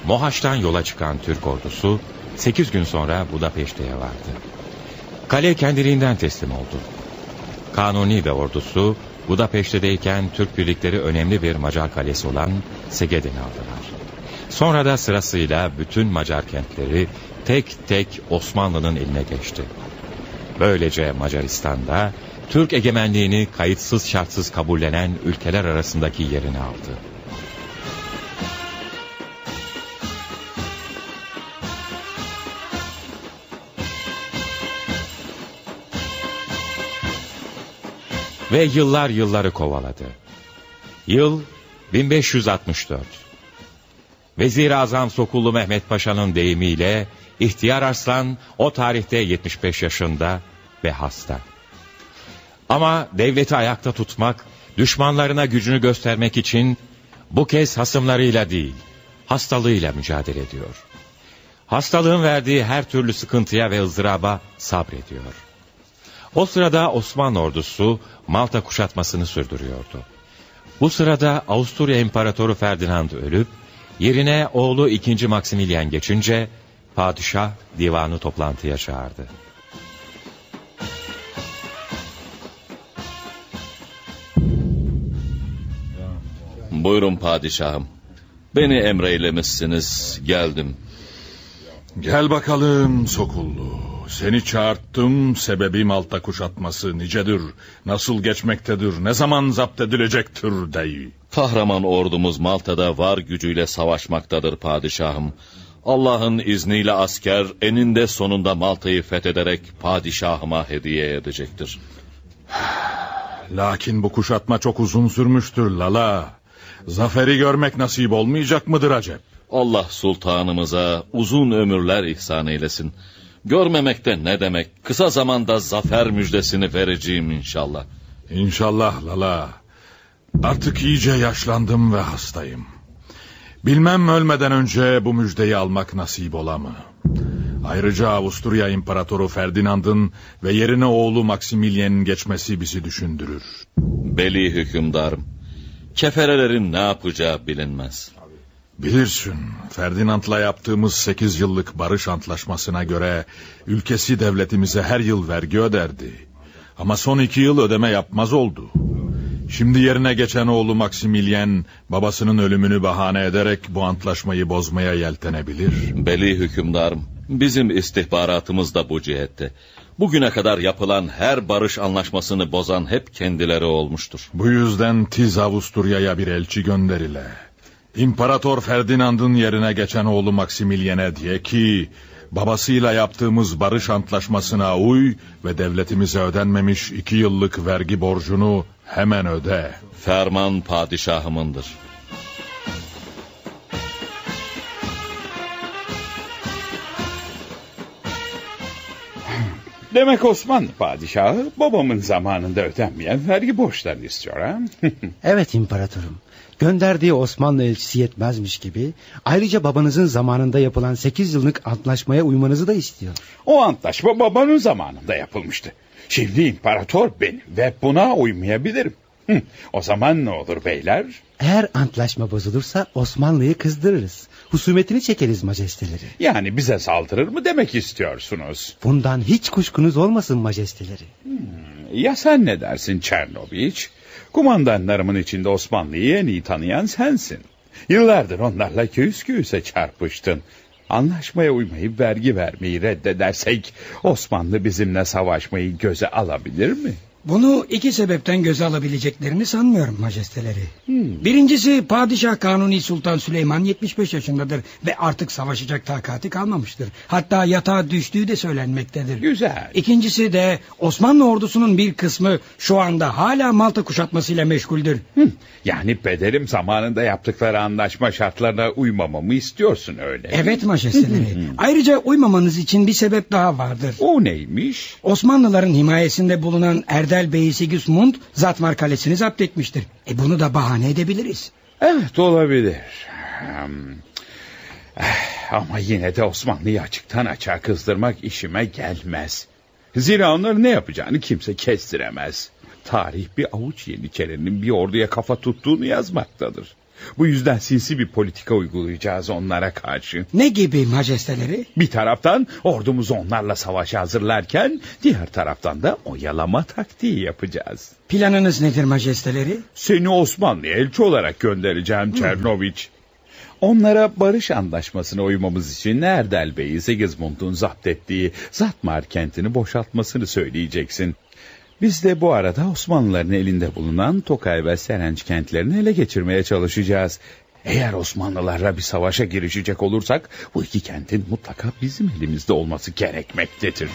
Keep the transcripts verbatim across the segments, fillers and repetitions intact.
Mohaç'tan yola çıkan Türk ordusu sekiz gün sonra Budapeşte'ye vardı. Kale kendiliğinden teslim oldu. Kanuni ve ordusu Budapeşte'deyken Türk birlikleri önemli bir Macar kalesi olan Szeged'i aldılar. Sonra da sırasıyla bütün Macar kentleri tek tek Osmanlı'nın eline geçti. Böylece Macaristan'da Türk egemenliğini kayıtsız şartsız kabullenen ülkeler arasındaki yerini aldı. Ve yıllar yılları kovaladı. Yıl bin beş yüz altmış dört. Vezir-i Azam Sokullu Mehmet Paşa'nın deyimiyle İhtiyar Arslan o tarihte yetmiş beş yaşında ve hasta. Ama devleti ayakta tutmak, düşmanlarına gücünü göstermek için bu kez hasımlarıyla değil, hastalığıyla mücadele ediyor. Hastalığın verdiği her türlü sıkıntıya ve ızdıraba sabrediyor. O sırada Osmanlı ordusu Malta kuşatmasını sürdürüyordu. Bu sırada Avusturya İmparatoru Ferdinand ölüp, yerine oğlu ikinci Maximilian geçince, padişah divanı toplantıya çağırdı. Buyurun padişahım. Beni emreylemişsiniz, geldim. Gel bakalım Sokullu. Seni çağırttım, sebebi Malta kuşatması nicedir, nasıl geçmektedir, ne zaman zapt edilecektir dey. Kahraman ordumuz Malta'da var gücüyle savaşmaktadır padişahım. Allah'ın izniyle asker eninde sonunda Malta'yı fethederek padişahıma hediye edecektir. Lakin bu kuşatma çok uzun sürmüştür Lala. Zaferi görmek nasip olmayacak mıdır acep? Allah sultanımıza uzun ömürler ihsan eylesin. Görmemekte ne demek? Kısa zamanda zafer müjdesini vereceğim inşallah. İnşallah Lala. Artık iyice yaşlandım ve hastayım. Bilmem ölmeden önce bu müjdeyi almak nasip ola mı? Ayrıca Avusturya İmparatoru Ferdinand'ın ve yerine oğlu Maximilian'ın geçmesi bizi düşündürür. Beli hükümdarım, keferelerin ne yapacağı bilinmez. Bilirsin, Ferdinand'la yaptığımız sekiz yıllık barış antlaşmasına göre ülkesi devletimize her yıl vergi öderdi. Ama son iki yıl ödeme yapmaz oldu. Şimdi yerine geçen oğlu Maximilian babasının ölümünü bahane ederek bu antlaşmayı bozmaya yeltenebilir. Beli hükümdarım, bizim istihbaratımız da bu cihette. Bugüne kadar yapılan her barış anlaşmasını bozan hep kendileri olmuştur. Bu yüzden tiz Avusturya'ya bir elçi gönderile. İmparator Ferdinand'ın yerine geçen oğlu Maximilian'e diye ki, babasıyla yaptığımız barış antlaşmasına uy ve devletimize ödenmemiş iki yıllık vergi borcunu hemen öde. Ferman padişahımındır. Demek Osmanlı padişahı babamın zamanında ödenmeyen vergi borçlarını istiyor ha? Evet imparatorum. Gönderdiği Osmanlı elçisi yetmezmiş gibi ayrıca babanızın zamanında yapılan sekiz yıllık antlaşmaya uymanızı da istiyor. O antlaşma babanın zamanında yapılmıştı. Şimdi imparator benim ve buna uymayabilirim. Hı, o zaman ne olur beyler? Eğer antlaşma bozulursa Osmanlı'yı kızdırırız. Husumetini çekeriz majesteleri. Yani bize saldırır mı demek istiyorsunuz? Bundan hiç kuşkunuz olmasın majesteleri. Hmm, ya sen ne dersin Çernoviç? Kumandanlarımın içinde Osmanlı'yı en iyi tanıyan sensin. Yıllardır onlarla göğüs göğüse çarpıştın. Anlaşmaya uymayıp vergi vermeyi reddedersek Osmanlı bizimle savaşmayı göze alabilir mi? Bunu iki sebepten göze alabileceklerini sanmıyorum majesteleri. Hmm. Birincisi Padişah Kanuni Sultan Süleyman yetmiş beş yaşındadır ve artık savaşacak takati kalmamıştır. Hatta yatağa düştüğü de söylenmektedir. Güzel. İkincisi de Osmanlı ordusunun bir kısmı şu anda hala Malta kuşatmasıyla meşguldür. Hmm. Yani pederim zamanında yaptıkları anlaşma şartlarına uymamamı istiyorsun öyle. Evet majesteleri. Hmm. Ayrıca uymamanız için bir sebep daha vardır. O neymiş? Osmanlıların himayesinde bulunan Erdem Bey Sigismund Zatmar Kalesi'ni zapt etmiştir. E bunu da bahane edebiliriz. Evet olabilir. Ama yine de Osmanlı'yı açıktan açığa kızdırmak işime gelmez. Zira onların ne yapacağını kimse kestiremez. Tarih bir avuç yeniçerinin bir orduya kafa tuttuğunu yazmaktadır. Bu yüzden sinsi bir politika uygulayacağız onlara karşı. Ne gibi majesteleri? Bir taraftan ordumuzu onlarla savaşa hazırlarken diğer taraftan da oyalama taktiği yapacağız. Planınız nedir majesteleri? Seni Osmanlı'ya elçi olarak göndereceğim Çernoviç. Onlara barış anlaşmasına uymamız için Erdel Bey'i Sigismund'un zapt ettiği Zatmar kentini boşaltmasını söyleyeceksin. Biz de bu arada Osmanlıların elinde bulunan Tokay ve Serenç kentlerini ele geçirmeye çalışacağız. Eğer Osmanlılarla bir savaşa girişecek olursak bu iki kentin mutlaka bizim elimizde olması gerekmektedir.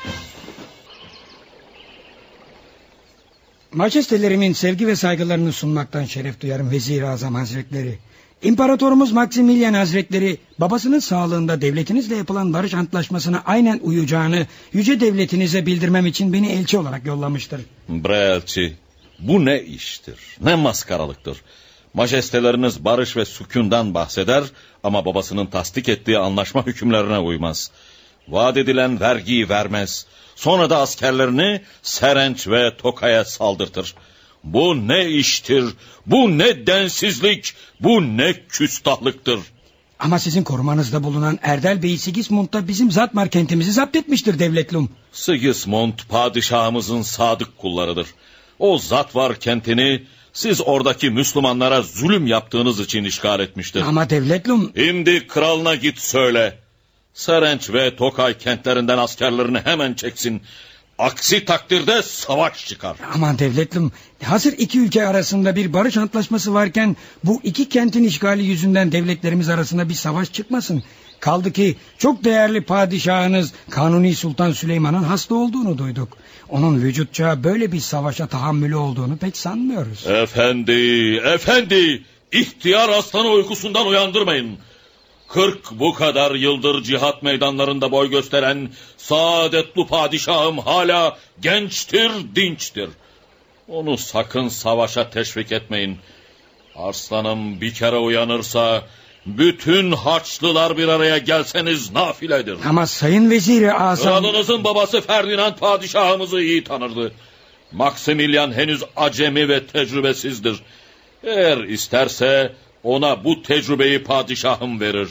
Majestelerimin sevgi ve saygılarını sunmaktan şeref duyarım Vezir-i Azam Hazretleri. İmparatorumuz Maximilian Hazretleri babasının sağlığında devletinizle yapılan barış antlaşmasına aynen uyacağını yüce devletinize bildirmem için beni elçi olarak yollamıştır. Bre elçi, bu ne iştir, ne maskaralıktır. Majesteleriniz barış ve sükûndan bahseder ama babasının tasdik ettiği anlaşma hükümlerine uymaz. Vaat edilen vergiyi vermez. Sonra da askerlerini Serenç ve Tokay'a saldırtır. Bu ne iştir, bu ne densizlik, bu ne küstahlıktır. Ama sizin korumanızda bulunan Erdel Bey Sigismund da bizim Zatmar kentimizi zapt etmiştir devletlum. Sigismund padişahımızın sadık kullarıdır. O Zatvar kentini siz oradaki Müslümanlara zulüm yaptığınız için işgal etmiştir. Ama devletlum... Şimdi kralına git söyle. Serenç ve Tokay kentlerinden askerlerini hemen çeksin. Aksi takdirde savaş çıkar. Aman devletlum, hazır iki ülke arasında bir barış antlaşması varken bu iki kentin işgali yüzünden devletlerimiz arasında bir savaş çıkmasın. Kaldı ki çok değerli padişahınız Kanuni Sultan Süleyman'ın hasta olduğunu duyduk. Onun vücut çağı böyle bir savaşa tahammülü olduğunu pek sanmıyoruz. Efendi, efendi, ihtiyar aslanı uykusundan uyandırmayın. Kırk bu kadar yıldır cihat meydanlarında boy gösteren saadetli padişahım hala gençtir, dinçtir. Onu sakın savaşa teşvik etmeyin. Arslanım bir kere uyanırsa bütün Haçlılar bir araya gelseniz nafiledir. Ama sayın veziri azam... Kralınızın babası Ferdinand padişahımızı iyi tanırdı. Maximilian henüz acemi ve tecrübesizdir. Eğer isterse ona bu tecrübeyi padişahım verir.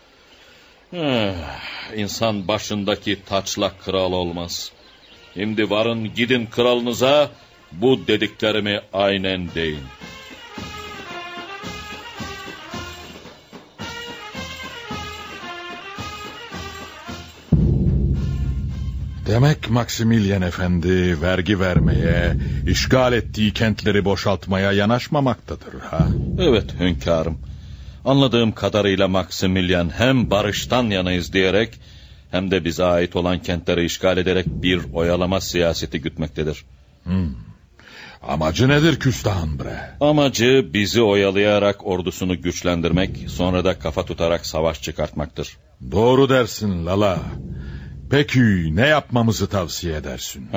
Eh, insan başındaki taçla kral olmaz. Şimdi varın gidin kralınıza bu dediklerimi aynen deyin. Demek Maximilian Efendi vergi vermeye, işgal ettiği kentleri boşaltmaya yanaşmamaktadır ha? Evet hünkârım. Anladığım kadarıyla Maximilian hem barıştan yanayız diyerek hem de bize ait olan kentleri işgal ederek bir oyalama siyaseti gütmektedir. Hmm. Amacı nedir küstahın bre? Amacı bizi oyalayarak ordusunu güçlendirmek, sonra da kafa tutarak savaş çıkartmaktır. Doğru dersin Lala. Peki ne yapmamızı tavsiye edersin?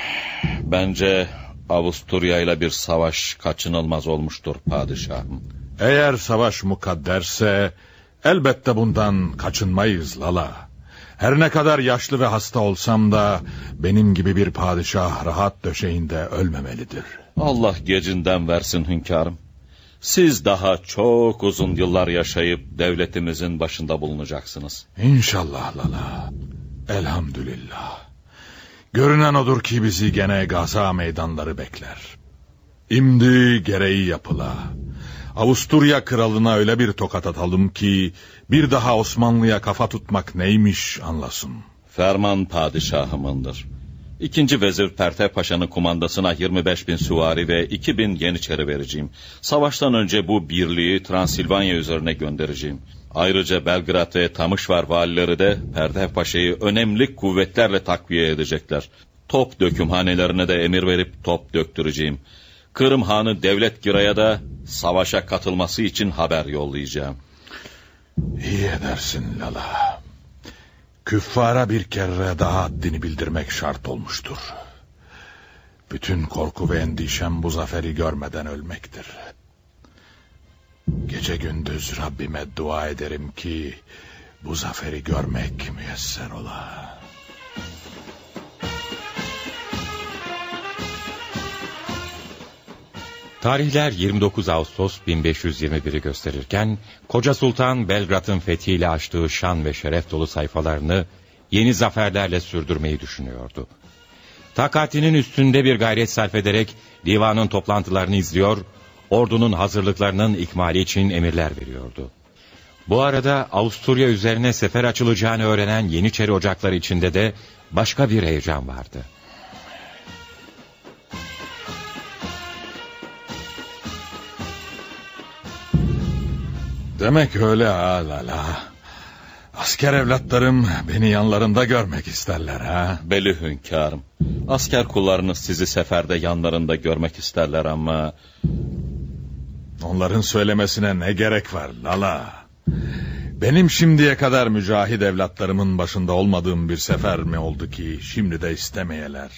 Bence Avusturya ile bir savaş kaçınılmaz olmuştur padişahım. Eğer savaş mukadderse elbette bundan kaçınmayız Lala. Her ne kadar yaşlı ve hasta olsam da benim gibi bir padişah rahat döşeğinde ölmemelidir. Allah gecinden versin hünkârım. Siz daha çok uzun yıllar yaşayıp devletimizin başında bulunacaksınız. İnşallah Lala. Elhamdülillah. Görünen odur ki bizi gene Gaza meydanları bekler. İmdi gereği yapıla. Avusturya kralına öyle bir tokat atalım ki bir daha Osmanlı'ya kafa tutmak neymiş anlasın. Ferman padişahımındır. İkinci vezir Pertev Paşa'nın kumandasına yirmi beş bin süvari ve iki bin yeniçeri vereceğim. Savaştan önce bu birliği Transilvanya üzerine göndereceğim. Ayrıca Belgrad ve Tamışvar valileri de Pertev Paşa'yı önemli kuvvetlerle takviye edecekler. Top dökümhanelerine de emir verip top döktüreceğim. Kırım Hanı Devlet Giray'a da savaşa katılması için haber yollayacağım. İyi edersin Lala. Küffara bir kere daha haddini bildirmek şart olmuştur. Bütün korku ve endişem bu zaferi görmeden ölmektir. Gece gündüz Rabbime dua ederim ki bu zaferi görmek müyesser ola. Tarihler yirmi dokuz Ağustos bin beş yüz yirmi biri gösterirken, Koca Sultan Belgrad'ın fethiyle açtığı şan ve şeref dolu sayfalarını yeni zaferlerle sürdürmeyi düşünüyordu. Takatinin üstünde bir gayret sarf ederek divanın toplantılarını izliyor, ordunun hazırlıklarının ikmali için emirler veriyordu. Bu arada Avusturya üzerine sefer açılacağını öğrenen Yeniçeri ocakları içinde de başka bir heyecan vardı. Demek öyle ha Lala. Asker evlatlarım beni yanlarında görmek isterler ha. Beli hünkârım. Asker kullarınız sizi seferde yanlarında görmek isterler ama... Onların söylemesine ne gerek var Lala? Benim şimdiye kadar mücahid evlatlarımın başında olmadığım bir sefer mi oldu ki şimdi de istemeyeler?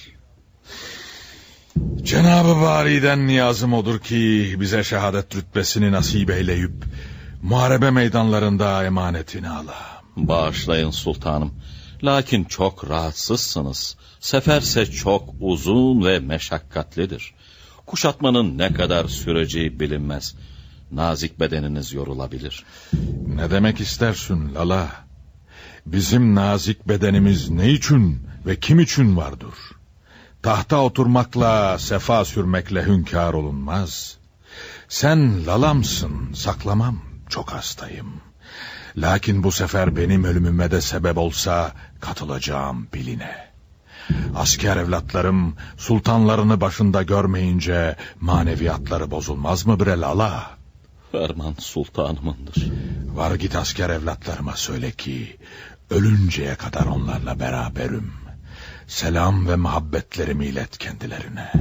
Cenab-ı Bari'den niyazım odur ki bize şehadet rütbesini nasip eyleyip muharebe meydanlarında emanetini ala. Bağışlayın sultanım. Lakin çok rahatsızsınız. Seferse çok uzun ve meşakkatlidir. Kuşatmanın ne kadar süreceği bilinmez. Nazik bedeniniz yorulabilir. Ne demek istersin Lala? Bizim nazik bedenimiz ne için ve kim için vardır? Tahta oturmakla, sefa sürmekle hünkâr olunmaz. Sen Lalamsın, saklamam, çok hastayım. Lakin bu sefer benim ölümüme de sebep olsa katılacağım biline. Asker evlatlarım sultanlarını başında görmeyince maneviyatları bozulmaz mı bre Lala? Ferman sultanımındır. Var git asker evlatlarıma söyle ki ölünceye kadar onlarla beraberim. Selam ve muhabbetlerimi ilet kendilerine.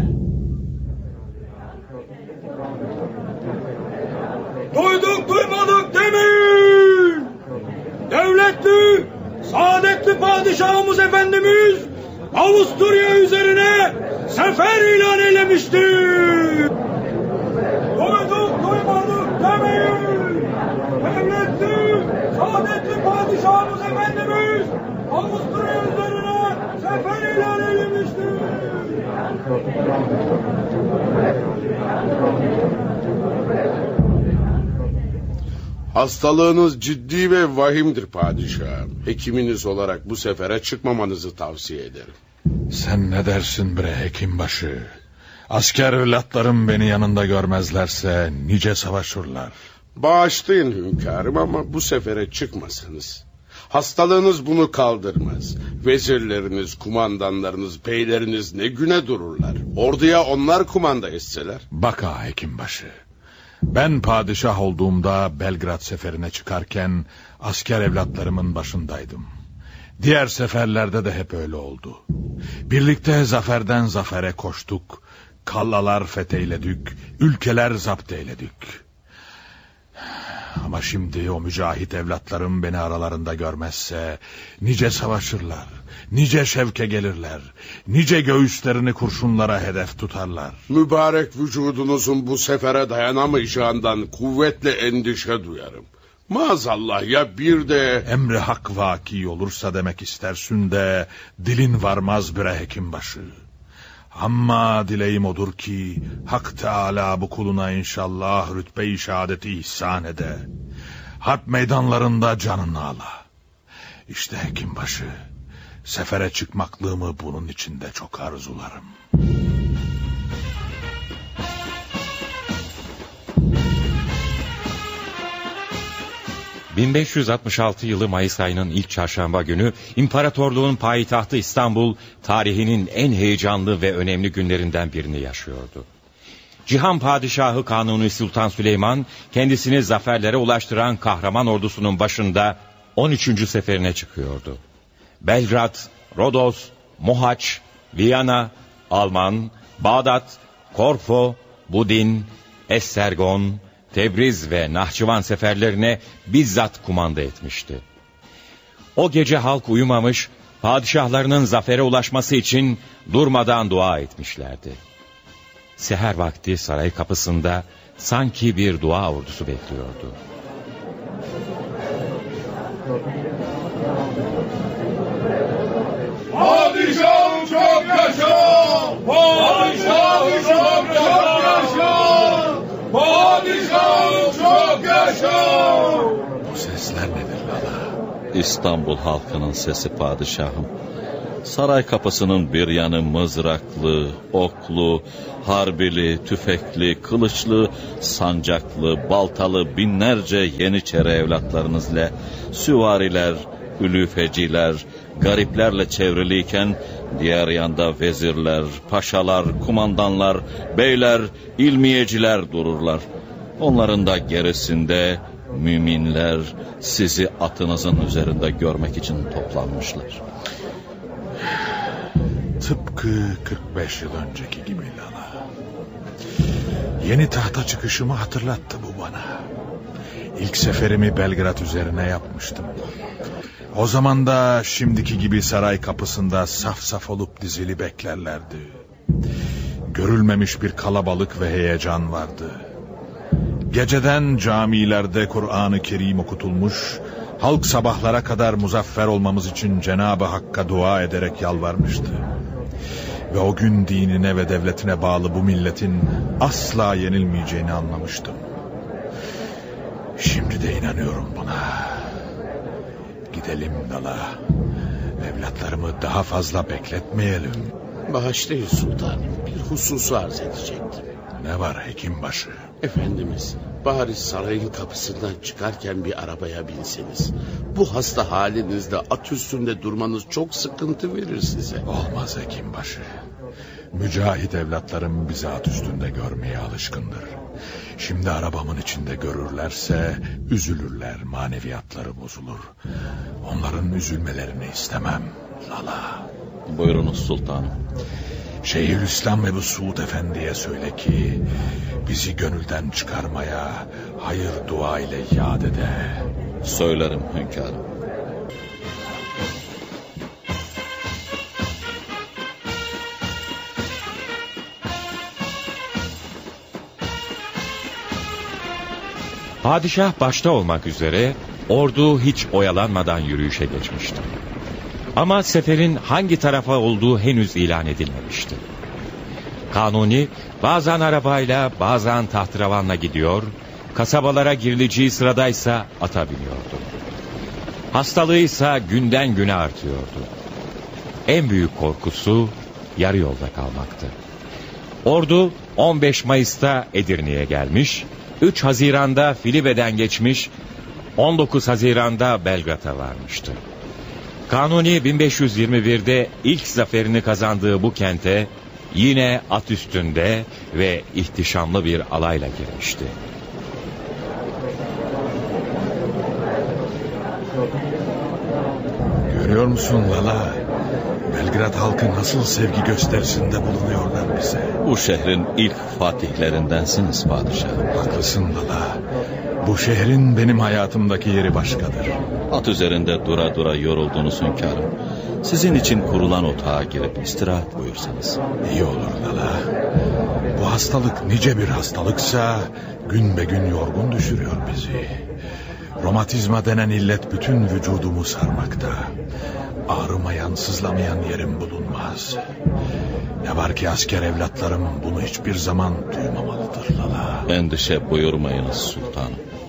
Duyduk duymadık demeyin. Devletli, saadetli padişahımız efendimiz Avusturya üzerine sefer ilan eylemiştir. Duyduk duymadık demeyin. Devletli, saadetli padişahımız efendimiz Avusturya üzerine sefer ilan eylemiştir. Hastalığınız ciddi ve vahimdir padişahım. Hekiminiz olarak bu sefere çıkmamanızı tavsiye ederim. Sen ne dersin bre hekimbaşı? Asker evlatlarım beni yanında görmezlerse nice savaşırlar. Bağışlayın hünkârım ama bu sefere çıkmasınız. Hastalığınız bunu kaldırmaz. Vezirleriniz, kumandanlarınız, beyleriniz ne güne dururlar. Orduya onlar kumanda etseler. Bak ha hekimbaşı. Ben padişah olduğumda Belgrad seferine çıkarken asker evlatlarımın başındaydım. Diğer seferlerde de hep öyle oldu. Birlikte zaferden zafere koştuk. Kallalar fetheyledik, ülkeler zapt eyledik. Ama şimdi o mücahit evlatlarım beni aralarında görmezse nice savaşırlar, nice şevke gelirler, nice göğüslerini kurşunlara hedef tutarlar. Mübarek vücudunuzun bu sefere dayanamayacağından kuvvetle endişe duyarım. Maazallah ya bir de... Emri hak vaki olursa demek istersin de dilin varmaz bre hekimbaşı. Ama dileğim odur ki Hak Teâlâ bu kuluna inşallah rütbe-i şehadeti ihsan ede. Harp meydanlarında canını ala. İşte hekimbaşı, sefere çıkmaklığımı bunun içinde çok arzularım. bin beş yüz altmış altı yılı Mayıs ayının ilk çarşamba günü İmparatorluğun payitahtı İstanbul tarihinin en heyecanlı ve önemli günlerinden birini yaşıyordu. Cihan Padişahı Kanuni Sultan Süleyman kendisini zaferlere ulaştıran kahraman ordusunun başında on üçüncü seferine çıkıyordu. Belgrad, Rodos, Mohaç, Viyana, Alman, Bağdat, Korfu, Budin, Essergon, Tebriz ve Nahçıvan seferlerine bizzat kumanda etmişti. O gece halk uyumamış, padişahlarının zafere ulaşması için durmadan dua etmişlerdi. Seher vakti saray kapısında sanki bir dua ordusu bekliyordu. Padişahım çok yaşa! Padişahım çok yaşa! sesler nedir Lala? İstanbul halkının sesi padişahım. Saray kapısının bir yanı mızraklı, oklu, harbili, tüfekli, kılıçlı, sancaklı, baltalı binlerce yeniçeri evlatlarınızla süvariler, ülüfeciler, gariplerle çevriliyken diğer yanda vezirler, paşalar, kumandanlar, beyler, ilmiyeciler dururlar. Onların da gerisinde müminler sizi atınızın üzerinde görmek için toplanmışlar. Tıpkı kırk beş yıl önceki gibi Lala. Yeni tahta çıkışımı hatırlattı bu bana. İlk seferimi Belgrad üzerine yapmıştım. O zaman da şimdiki gibi saray kapısında saf saf olup dizili beklerlerdi. Görülmemiş bir kalabalık ve heyecan vardı. Geceden camilerde Kur'an-ı Kerim okutulmuş, halk sabahlara kadar muzaffer olmamız için Cenab-ı Hakk'a dua ederek yalvarmıştı. Ve o gün dinine ve devletine bağlı bu milletin asla yenilmeyeceğini anlamıştım. Şimdi de inanıyorum buna. Gidelim Lala. Evlatlarımı daha fazla bekletmeyelim. Bağışlayın sultanım, bir hususu arz edecektim. Ne var hekimbaşı? Efendimiz, bari sarayın kapısından çıkarken bir arabaya binseniz. Bu hasta halinizde at üstünde durmanız çok sıkıntı verir size. Olmaz hekimbaşı. Mücahit evlatlarım bizi at üstünde görmeye alışkındır. Şimdi arabamın içinde görürlerse üzülürler, maneviyatları bozulur. Onların üzülmelerini istemem Lala. Buyurunuz sultanım. Şeyhülislam Ebu Suud Efendi'ye söyle ki bizi gönülden çıkarmaya hayır dua ile yad ede. Söylerim hünkârım. Padişah başta olmak üzere ordu hiç oyalanmadan yürüyüşe geçmişti. Ama seferin hangi tarafa olduğu henüz ilan edilmemişti. Kanuni bazen arabayla bazen tahterevanla gidiyor, kasabalara girileceği sıradaysa ata biniyordu. Hastalığıysa günden güne artıyordu. En büyük korkusu yarı yolda kalmaktı. Ordu on beş Mayıs'ta Edirne'ye gelmiş, üç Haziran'da Filibe'den geçmiş, on dokuz Haziran'da Belgrad'a varmıştı. Kanuni bin beş yüz yirmi bir'de ilk zaferini kazandığı bu kente yine at üstünde ve ihtişamlı bir alayla girmişti. Görüyor musun Lala? Belgrad halkı nasıl sevgi gösterisinde bulunuyorlar bize. Bu şehrin ilk fatihlerdensiniz padişahım. Haklısın Lala. Bu şehrin benim hayatımdaki yeri başkadır. At üzerinde dura dura yoruldunuz hünkârım. Sizin için kurulan otağa girip istirahat buyursanız. İyi olur Lala. Bu hastalık nice bir hastalıksa gün be gün yorgun düşürüyor bizi. Romatizma denen illet bütün vücudumu sarmakta. Ağrımayan, sızlamayan yerim bulunmaz. Ne var ki asker evlatlarım bunu hiçbir zaman duymamalıdır Lala. Endişe buyurmayınız sultanım.